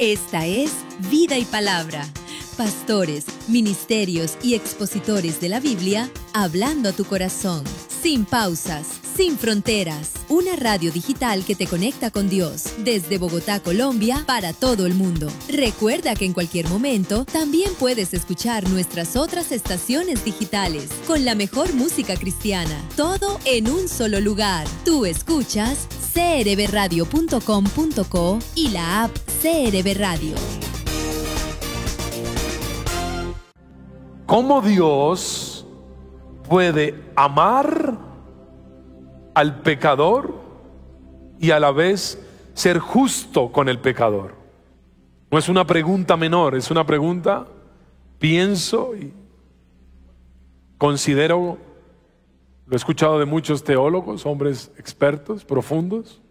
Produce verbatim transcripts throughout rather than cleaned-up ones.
Esta es Vida y Palabra. Pastores, ministerios y expositores de la Biblia hablando a tu corazón. Sin pausas, sin fronteras. Una radio digital que te conecta con Dios. Desde Bogotá, Colombia, para todo el mundo. Recuerda que en cualquier momento también puedes escuchar nuestras otras estaciones digitales con la mejor música cristiana. Todo en un solo lugar. Tú escuchas c r b radio punto com punto co y la app C R B Radio. ¿Cómo Dios puede amar al pecador y a la vez ser justo con el pecador? No es una pregunta menor, es una pregunta, pienso y considero, lo he escuchado de muchos teólogos, hombres expertos, profundos,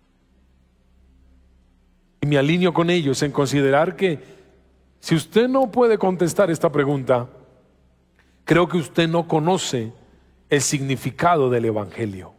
y me alineo con ellos en considerar que si usted no puede contestar esta pregunta, creo que usted no conoce el significado del Evangelio.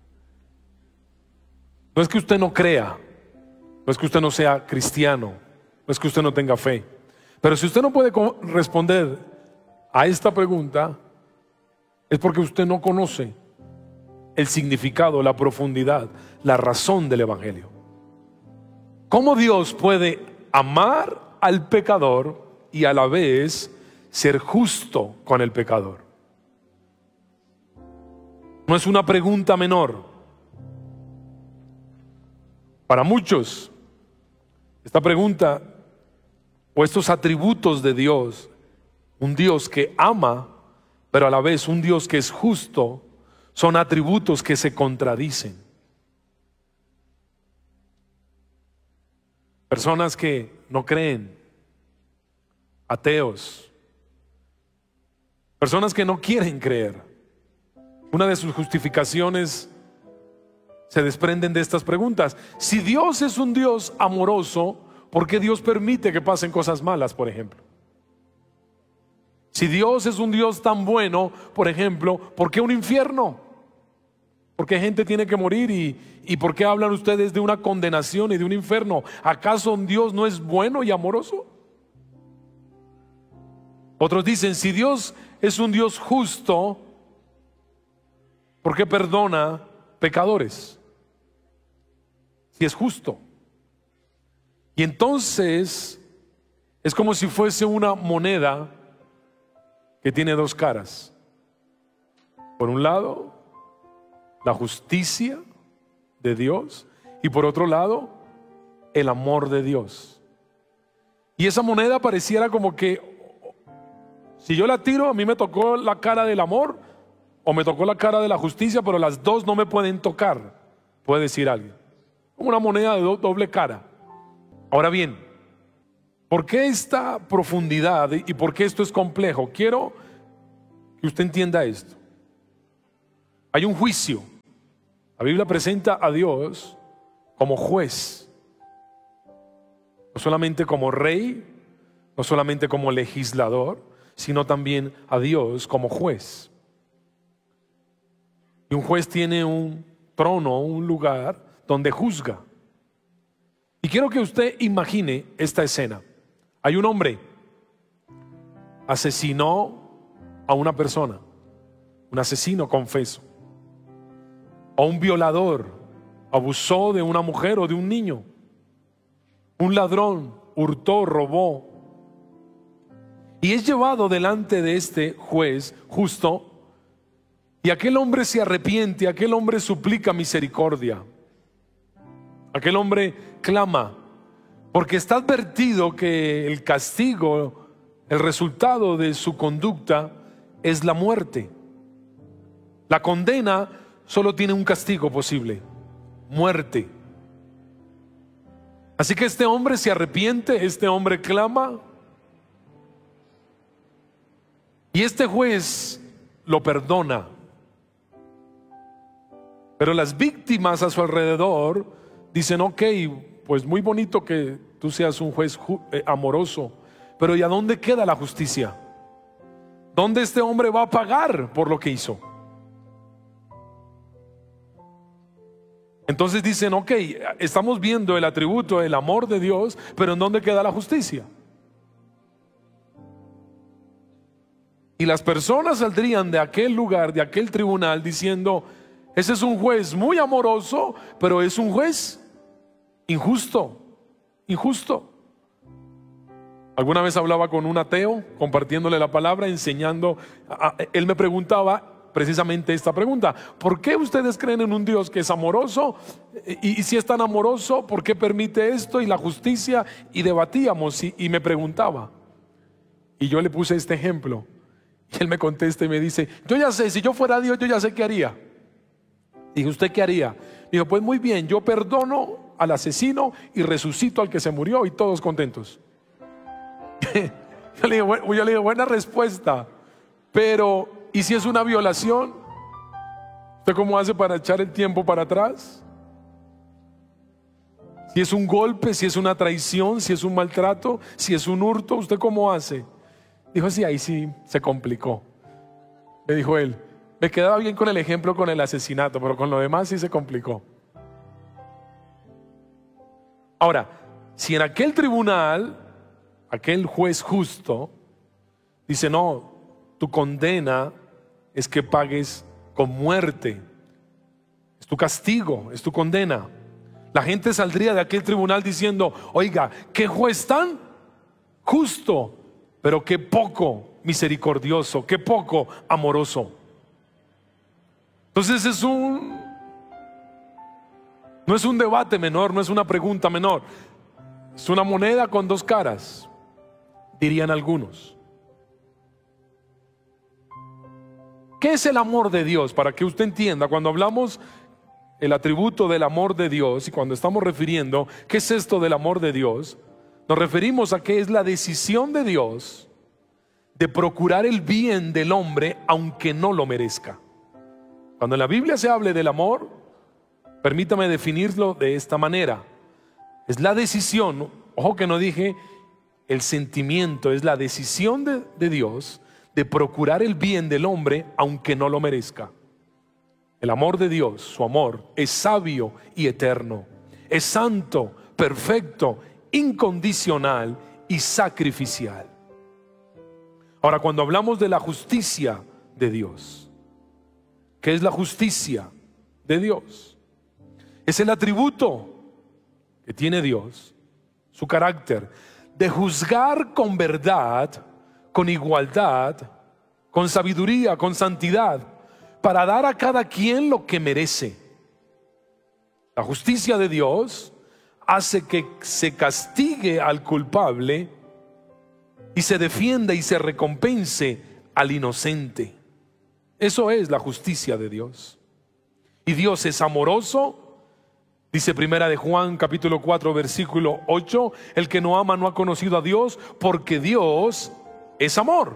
No es que usted no crea, no es que usted no sea cristiano, no es que usted no tenga fe, pero si usted no puede responder a esta pregunta, es porque usted no conoce el significado, la profundidad, la razón del Evangelio. ¿Cómo Dios puede amar al pecador y a la vez ser justo con el pecador? No es una pregunta menor. Para muchos, esta pregunta o estos atributos de Dios, un Dios que ama, pero a la vez un Dios que es justo, son atributos que se contradicen. Personas que no creen, ateos, personas que no quieren creer, una de sus justificaciones se desprenden de estas preguntas. Si Dios es un Dios amoroso, ¿por qué Dios permite que pasen cosas malas, por ejemplo? Si Dios es un Dios tan bueno, por ejemplo, ¿por qué un infierno? ¿Por qué gente tiene que morir? ¿Y, y por qué hablan ustedes de una condenación y de un infierno? ¿Acaso Dios no es bueno y amoroso? Otros dicen, si Dios es un Dios justo, ¿por qué perdona pecadores? Si es justo. Y entonces es como si fuese una moneda que tiene dos caras. Por un lado, la justicia de Dios, y por otro lado, el amor de Dios. Y esa moneda pareciera como que si yo la tiro, a mí me tocó la cara del amor o me tocó la cara de la justicia, pero las dos no me pueden tocar, puede decir alguien. Como una moneda de do- doble cara. Ahora bien, ¿por qué esta profundidad y por qué esto es complejo? Quiero que usted entienda esto. Hay un juicio. La Biblia presenta a Dios como juez, no solamente como rey, no solamente como legislador, sino también a Dios como juez. Y un juez tiene un trono, un lugar donde juzga. Y quiero que usted imagine esta escena. Hay un hombre, asesinó a una persona, un asesino confeso, o un violador, abusó de una mujer o de un niño, un ladrón, hurtó, robó, y es llevado delante de este juez justo, y aquel hombre se arrepiente, aquel hombre suplica misericordia, aquel hombre clama, porque está advertido que el castigo, el resultado de su conducta es la muerte. La condena solo tiene un castigo posible: muerte. Así que este hombre se arrepiente, este hombre clama, y este juez lo perdona. Pero las víctimas a su alrededor dicen, ok, pues muy bonito que tú seas un juez ju- eh, amoroso, pero ¿y a dónde queda la justicia? ¿Dónde este hombre va a pagar por lo que hizo? Entonces dicen, ok, estamos viendo el atributo, el amor de Dios, pero ¿en dónde queda la justicia? Y las personas saldrían de aquel lugar, de aquel tribunal, diciendo, ese es un juez muy amoroso, pero es un juez injusto, injusto. Alguna vez hablaba con un ateo, compartiéndole la palabra, enseñando, a, él me preguntaba precisamente esta pregunta: ¿por qué ustedes creen en un Dios que es amoroso? Y, y si es tan amoroso, ¿por qué permite esto y la justicia? Y debatíamos y, y me preguntaba, y yo le puse este ejemplo. Y él me contesta y me dice, yo ya sé, si yo fuera Dios, yo ya sé qué haría. Dije, ¿usted qué haría? Dijo, pues muy bien, yo perdono al asesino y resucito al que se murió, y todos contentos. Yo le digo, yo le digo, buena respuesta, pero ¿y si es una violación? ¿Usted cómo hace para echar el tiempo para atrás? Si es un golpe, si es una traición, si es un maltrato, si es un hurto, ¿usted cómo hace? Dijo, sí, ahí sí se complicó. Me dijo él, me quedaba bien con el ejemplo con el asesinato, pero con lo demás sí se complicó. Ahora, si en aquel tribunal, aquel juez justo dice, no, tu condena es que pagues con muerte, es tu castigo, es tu condena, la gente saldría de aquel tribunal diciendo, oiga, qué juez tan justo, pero qué poco misericordioso, qué poco amoroso. Entonces es un, no es un debate menor, no es una pregunta menor, es una moneda con dos caras, dirían algunos. ¿Qué es el amor de Dios? Para que usted entienda, cuando hablamos el atributo del amor de Dios y cuando estamos refiriendo, ¿qué es esto del amor de Dios? Nos referimos a que es la decisión de Dios de procurar el bien del hombre aunque no lo merezca. Cuando en la Biblia se hable del amor, permítame definirlo de esta manera. Es la decisión, ojo que no dije el sentimiento, es la decisión de, de Dios de procurar el bien del hombre aunque no lo merezca. El amor de Dios, su amor, es sabio y eterno, es santo, perfecto, incondicional y sacrificial. Ahora, cuando hablamos de la justicia de Dios, ¿qué es la justicia de Dios? Es el atributo que tiene Dios, su carácter de juzgar con verdad, con igualdad, con sabiduría, con santidad, para dar a cada quien lo que merece. La justicia de Dios hace que se castigue al culpable y se defienda y se recompense al inocente. Eso es la justicia de Dios. Y Dios es amoroso. Dice primera de Juan capítulo cuatro versículo ocho, el que no ama no ha conocido a Dios, porque Dios es amor.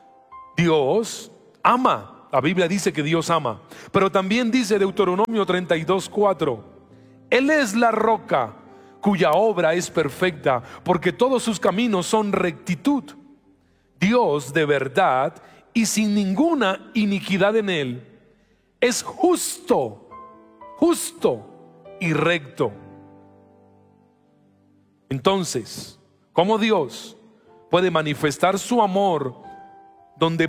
Dios ama. La Biblia dice que Dios ama, pero también dice Deuteronomio treinta y dos cuatro, Él es la roca cuya obra es perfecta, porque todos sus caminos son rectitud. Dios de verdad y sin ninguna iniquidad en Él, es justo, justo y recto. Entonces, ¿cómo Dios puede manifestar su amor donde